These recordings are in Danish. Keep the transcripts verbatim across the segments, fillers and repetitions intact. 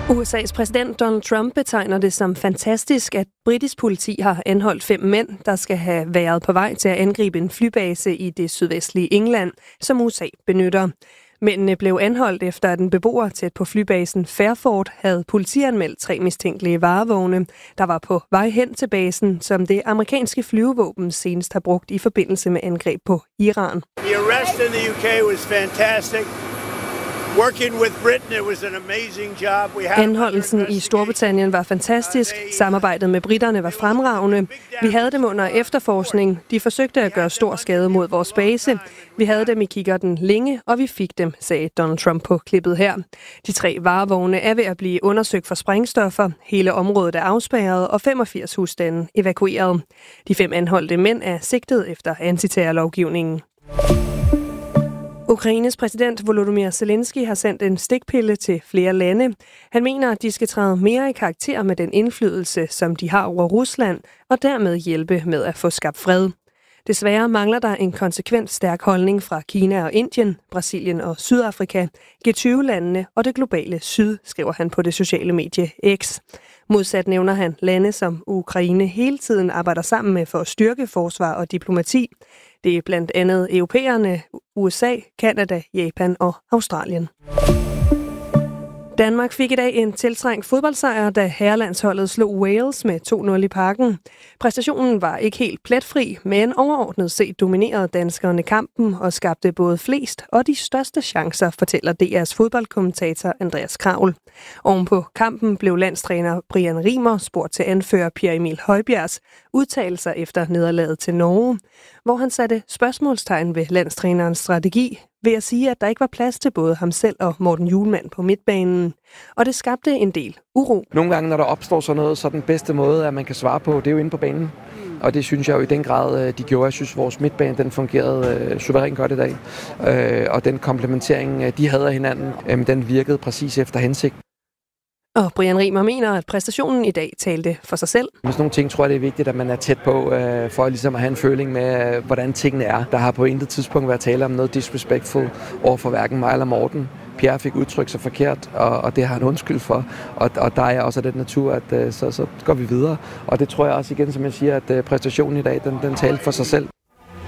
U S A's præsident Donald Trump betegner det som fantastisk, at britisk politi har anholdt fem mænd, der skal have været på vej til at angribe en flybase i det sydvestlige England, som U S A benytter. Mændene blev anholdt efter, at en beboer tæt på flybasen Fairford havde politianmeldt tre mistænkelige varevogne, der var på vej hen til basen, som det amerikanske flyvevåben senest har brugt i forbindelse med angreb på Iran. The arrest in the U K was fantastic. Working with Britain, it was an amazing job. We had Anholdelsen i Storbritannien var fantastisk. Samarbejdet med briterne var fremragende. Vi havde dem under efterforskning. De forsøgte at gøre stor skade mod vores base. Vi havde dem i kikkerten længe, og vi fik dem, sagde Donald Trump på klippet her. De tre varevogne er ved at blive undersøgt for sprængstoffer. Hele området er afspærret, og femogfirs husstande evakueret. De fem anholdte mænd er sigtet efter antiterrorlovgivningen. Ukraines præsident Volodymyr Zelensky har sendt en stikpille til flere lande. Han mener, at de skal træde mere i karakter med den indflydelse, som de har over Rusland, og dermed hjælpe med at få skabt fred. Desværre mangler der en konsekvent stærk holdning fra Kina og Indien, Brasilien og Sydafrika, G tyve-landene og det globale syd, skriver han på det sociale medie X. Modsat nævner han lande, som Ukraine hele tiden arbejder sammen med for at styrke forsvar og diplomati. Det er blandt andet europæerne, U S A, Canada, Japan og Australien. Danmark fik i dag en tiltrængt fodboldsejr, da herrelandsholdet slog Wales med to nul i Parken. Præstationen var ikke helt pletfri, men overordnet set dominerede danskerne kampen og skabte både flest og de største chancer, fortæller D R's fodboldkommentator Andreas Kraul. Ovenpå kampen blev landstræner Brian Rimer spurgt til anfører Pierre Emil Højbjergs udtalelser efter nederlaget til Norge, hvor han satte spørgsmålstegn ved landstrænerens strategi ved at sige, at der ikke var plads til både ham selv og Morten Hjulmand på midtbanen. Og det skabte en del uro. Nogle gange, når der opstår sådan noget, så den bedste måde, at man kan svare på, det er jo inde på banen. Og det synes jeg jo i den grad, de gjorde. Jeg synes, vores midtbane den fungerede øh, suverænt godt i dag. Øh, og den komplementering, de havde af hinanden, øh, den virkede præcis efter hensigt. Og Brian Rimer mener, at præstationen i dag talte for sig selv. Med sådan nogle ting tror jeg, det er vigtigt, at man er tæt på, øh, for ligesom at have en føling med, øh, hvordan tingene er. Der har på intet tidspunkt været tale om noget disrespectful over for hverken mig eller Morten. Pierre fik udtrykt sig forkert, og, og det har han undskyld for. Og, og der er også den natur, at øh, så, så går vi videre. Og det tror jeg også igen, som jeg siger, at øh, præstationen i dag, den, den talte for sig selv.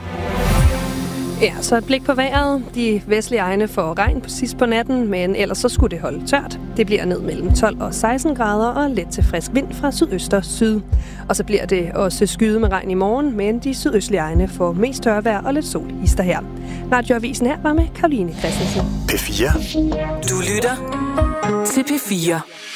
Ja, så et blik på vejret. De vestlige egne får regn på sidst på natten, men ellers så skulle det holde tørt. Det bliver ned mellem tolv og seksten grader og let til frisk vind fra sydøst og syd. Og så bliver det også skyde med regn i morgen, men de sydøstlige egne får mest tørvejr og lidt sol hister her. Radioavisen her var med Karoline Christensen. P fire. Du lytter til P fire.